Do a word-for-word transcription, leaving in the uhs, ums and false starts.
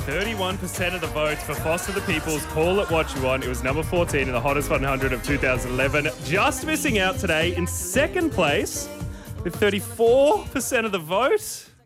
thirty-one percent of the votes for Foster the People's Call It What You Want. It was number fourteen in the Hottest one hundred of two thousand eleven. Just missing out today in second place with thirty-four percent of the vote.